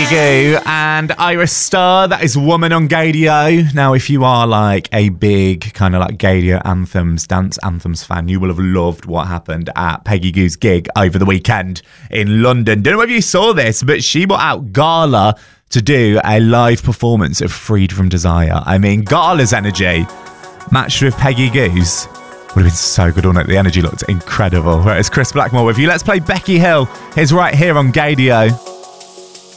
Peggy Gou and Iris Star. That is Woman on Gaydio. Now, if you are like a big kind of like Gaydio anthems, dance anthems fan, you will have loved what happened at Peggy Gou's gig over the weekend in London. Don't know whether you saw this, but she brought out Gala to do a live performance of Freed From Desire. I mean, Gala's energy matched with Peggy Gou's would have been so good on it. The energy looked incredible. Right, it's Chris Blackmore with you. Let's play Becky Hill. He's right here on Gaydio.